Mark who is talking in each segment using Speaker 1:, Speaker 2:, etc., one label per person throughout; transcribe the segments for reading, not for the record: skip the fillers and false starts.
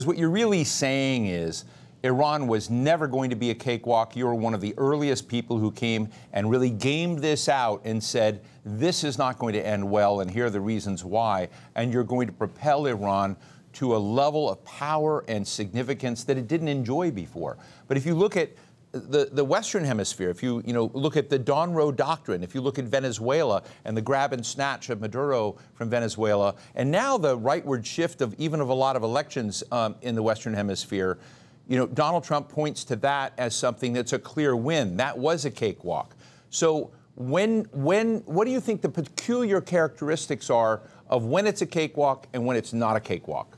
Speaker 1: What you're really saying is Iran was never going to be a cakewalk. You were one of the earliest people who came and really gamed this out and said, this is not going to end well, and here are the reasons why. And you're going to propel Iran to a level of power and significance that it didn't enjoy before. But if you look at the Western Hemisphere, if you look at the Dawn Road Doctrine, if you look at Venezuela and the grab and snatch of Maduro from Venezuela, and now the rightward shift of even of a lot of elections in the Western Hemisphere, Donald Trump points to that as something that's a clear win. That was a cakewalk. So what do you think the peculiar characteristics are of when it's a cakewalk and when it's not a cakewalk?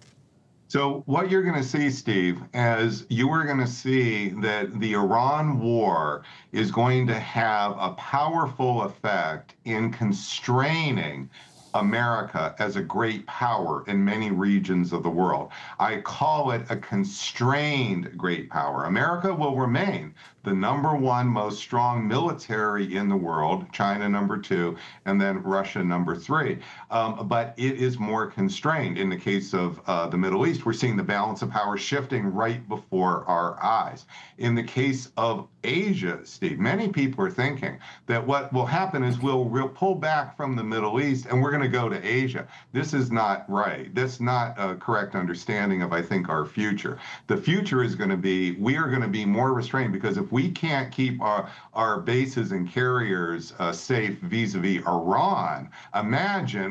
Speaker 2: So what you're going to see, Steve, is you are going to see that the Iran war is going to have a powerful effect in constraining America as a great power in many regions of the world. I call it a constrained great power. America will remain the #1 most strong military in the world, China #2, and then Russia #3. But it is more constrained. In the case of the Middle East, we're seeing the balance of power shifting right before our eyes. In the case of Asia, Steve, many people are thinking that what will happen is we'll pull back from the Middle East and we're going to go to Asia. This is not right. That's not a correct understanding of, I think, our future. The future is going to be, we are going to be more restrained, because if we can't keep our bases and carriers safe vis-a-vis Iran, imagine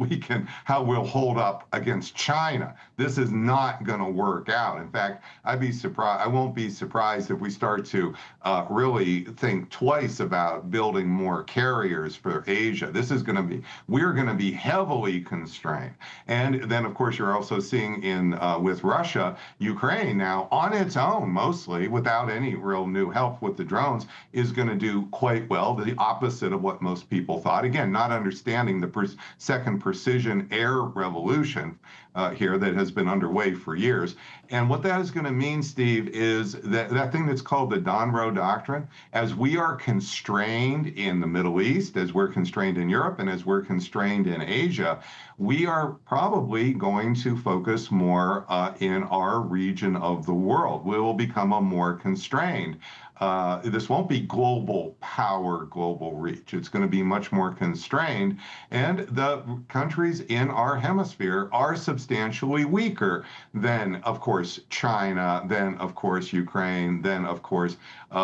Speaker 2: how we'll hold up against China. This is not going to work out. In fact, I won't be surprised if we start to really think twice about building more carriers for Asia. We're going to be heavily constrained. And then, of course, you're also seeing with Russia, Ukraine now on its own, mostly without any real new help with the drones, is going to do quite well, the opposite of what most people thought. Again, not understanding the second precision air revolution here that has been underway for years. And what that is going to mean, Steve, is that thing that's called the Dawn Road Doctrine, as we are constrained in the Middle East, as we're constrained in Europe, and as we're constrained in Asia, we are probably going to focus more in our region of the world. We will become a more constrained. This won't be global power, global reach. It's going to be much more constrained. And the countries in our hemisphere are substantially weaker than, of course, China, then, of course, Ukraine, then, of course,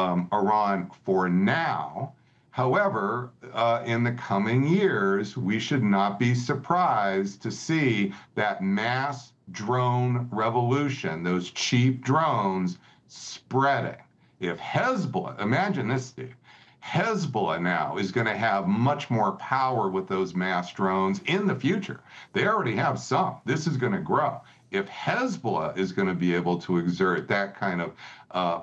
Speaker 2: Iran for now. However, in the coming years, we should not be surprised to see that mass drone revolution, those cheap drones, spreading. If Hezbollah, imagine this, Steve, Hezbollah now is going to have much more power with those mass drones in the future. They already have some. This is going to grow. If Hezbollah is going to be able to exert that kind of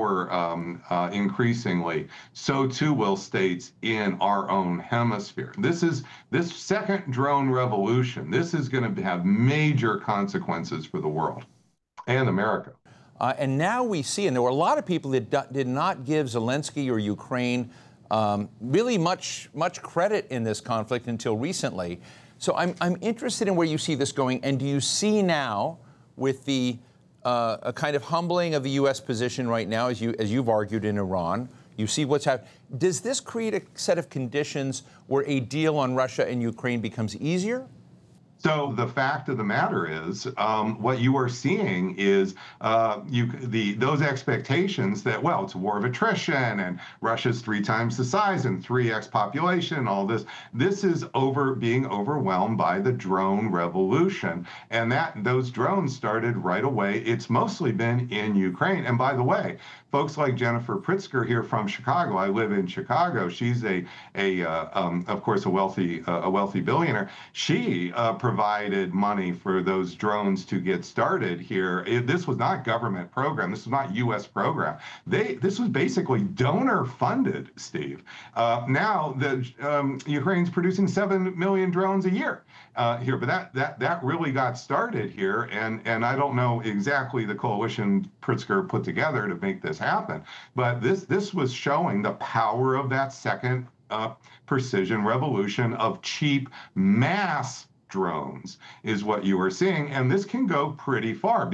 Speaker 2: power increasingly, so too will states in our own hemisphere. This second drone revolution, this is going to have major consequences for the world and America.
Speaker 1: And now we see, and there were a lot of people that did not give Zelensky or Ukraine really much credit in this conflict until recently. So I'm interested in where you see this going. And do you see now, with the a kind of humbling of the U.S. position right now, as you've argued in Iran, you see what's happening. Does this create a set of conditions where a deal on Russia and Ukraine becomes easier?
Speaker 2: So the fact of the matter is, what you are seeing is those expectations that, well, it's a war of attrition and Russia's 3 times the size and 3x population and all this. This is being overwhelmed by the drone revolution. And those drones started right away. It's mostly been in Ukraine. And by the way, folks like Jennifer Pritzker here from Chicago, I live in Chicago. She's of course, a wealthy billionaire. She provided money for those drones to get started here. This was not government program. This was not U.S. program. This was basically donor funded, Steve. Now Ukraine's producing 7 million drones a year here, but that really got started here, and I don't know exactly the coalition Pritzker put together to make this happen, but this was showing the power of that second precision revolution of cheap mass drones is what you are seeing, and this can go pretty far.